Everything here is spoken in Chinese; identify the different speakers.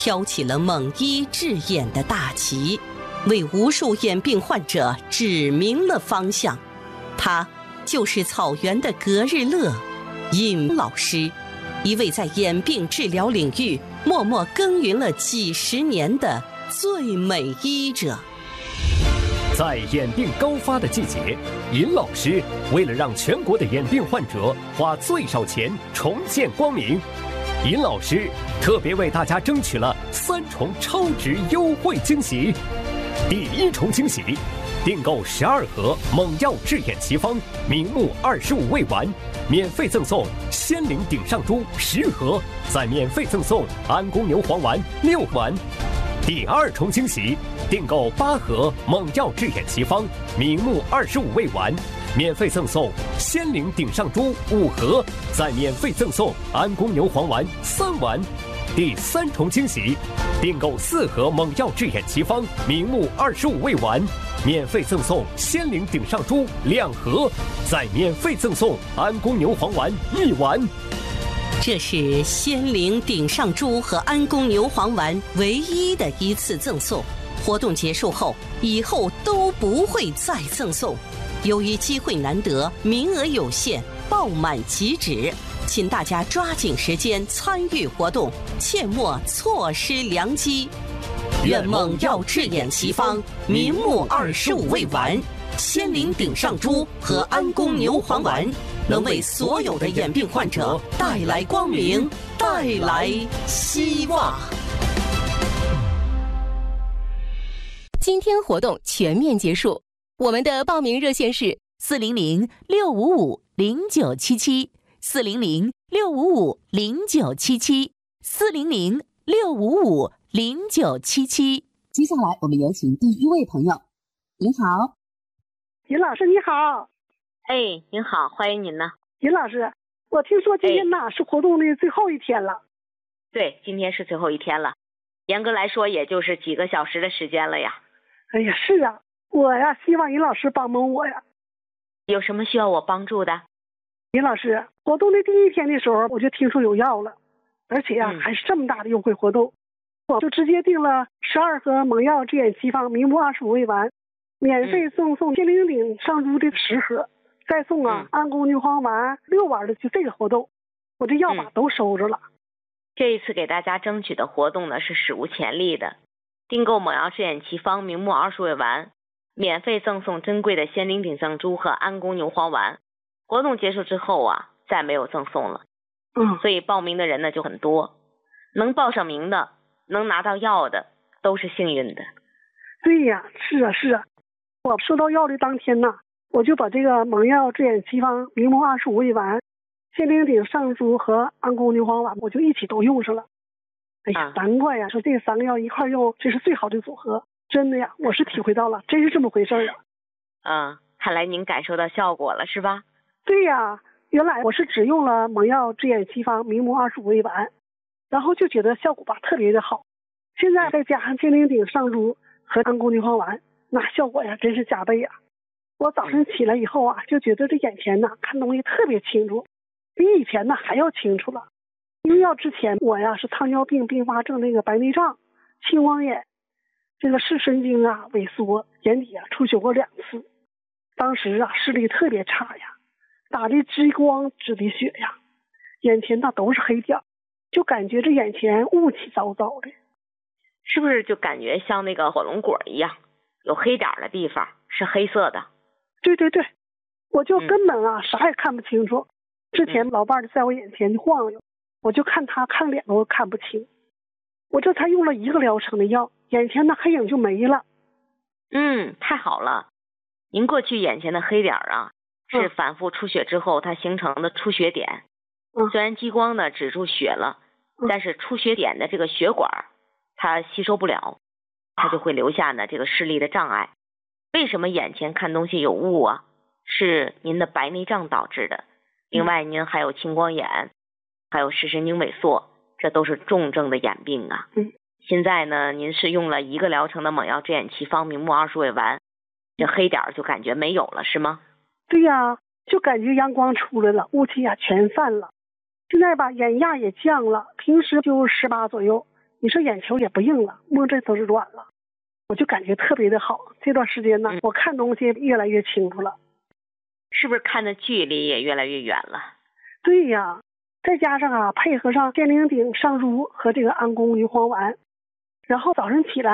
Speaker 1: 挑起了蒙医治眼的大旗，为无数眼病患者指明了方向。他就是草原的格日乐尹老师，一位在眼病治疗领域默默耕耘了几十年的最美医者。
Speaker 2: 在眼病高发的季节，尹老师为了让全国的眼病患者花最少钱重见光明，尹老师特别为大家争取了3重超值优惠惊喜。第1重惊喜，订购12盒猛药治眼奇方明目25味丸，免费赠送仙灵顶上珠10盒，再免费赠送安宫牛黄丸6丸。第2重惊喜，订购8盒猛药治眼奇方明目25味丸，免费赠送仙灵顶上珠5盒，再免费赠送安宫牛黄丸3丸。第3重惊喜，订购4盒猛药治眼奇方明目25味丸，免费赠送仙灵顶上珠2盒，再免费赠送安宫牛黄丸1丸。
Speaker 1: 这是仙灵顶上珠和安宫牛黄丸唯一的一次赠送，活动结束后，以后都不会再赠送。由于机会难得，名额有限，爆满即止，请大家抓紧时间参与活动，切莫错失良机。愿猛药治眼奇方明目25味丸、仙灵顶上珠和安宫牛黄丸能为所有的眼病患者带来光明，带来希望。
Speaker 3: 今天活动全面结束，我们的报名热线是
Speaker 4: 400-655-0977，400-655-0977。接下来我们有请第1位朋友。您好，
Speaker 5: 尹老师你好。
Speaker 6: 哎，您好，欢迎您呢。
Speaker 5: 尹老师，我听说今天是活动的最后一天了。
Speaker 6: 对，今天是最后一天了，严格来说也就是几个小时的时间了呀。
Speaker 5: 哎呀，是啊，我呀希望尹老师帮帮我呀。
Speaker 6: 有什么需要我帮助的？
Speaker 5: 尹老师，活动的第1天的时候我就听说有药了，而且还是这么大的优惠活动，我就直接订了12盒猛药治眼奇方明目25味丸，免费赠送仙灵顶上珠的10盒，再送安宫牛黄丸6丸的，就这个活动，我这药都收着了。
Speaker 6: 这一次给大家争取的活动呢是史无前例的，订购猛药治眼奇方明目20味丸，免费赠送珍贵的仙灵顶上珠和安宫牛黄丸。活动结束之后再没有赠送了。所以报名的人呢就很多，能报上名的，能拿到药的都是幸运的。
Speaker 5: 对呀，是啊，我收到药的当天我就把这个猛药治眼奇方明目25味丸、仙灵顶上珠和安宫牛黄丸我就一起都用上了。哎呀，难怪呀，说这3个药一块用，这是最好的组合。真的呀，我是体会到了，真是这么回事
Speaker 6: 啊。看来您感受到效果了是吧？
Speaker 5: 对呀，原来我是只用了猛药治眼奇方明目25味丸，然后就觉得效果特别的好。现在再加上仙灵顶上珠和安宫牛黄丸，那效果呀真是加倍呀。我早晨起来以后就觉得这眼前看东西特别清楚，比以前还要清楚了。用药之前我是糖尿病并发症那个白内障、青光眼，这个视神经萎缩，眼底出血过2次，当时视力特别差呀，打的激光止的血呀，眼前都是黑点，就感觉这眼前雾气糟糟的。
Speaker 6: 是不是就感觉像那个火龙果一样，有黑点的地方是黑色的？
Speaker 5: 对，我就根本啥也看不清楚。之前老伴在我眼前晃悠，我就看他看脸都看不清。我这才用了1个疗程的药，眼前的黑影就没了。
Speaker 6: 太好了。您过去眼前的黑点是反复出血之后它形成的出血点。虽然激光呢止住血了，但是出血点的这个血管它吸收不了，它就会留下这个视力的障碍。为什么眼前看东西有雾是您的白内障导致的。另外您还有青光眼，还有视神经萎缩，这都是重症的眼病现在呢您是用了1个疗程的猛药治眼奇方明目20味丸，这黑点就感觉没有了是吗？
Speaker 5: 对呀，就感觉阳光出来了，雾气全散了。现在眼压也降了，平时就18左右， 你说眼球也不硬了，摸着都是软了，我就感觉特别的好。这段时间呢，我看东西越来越清楚了。
Speaker 6: 是不是看的距离也越来越远了？
Speaker 5: 对呀，再加上配合上仙灵顶上珠和这个安宫牛黄丸，然后早上起来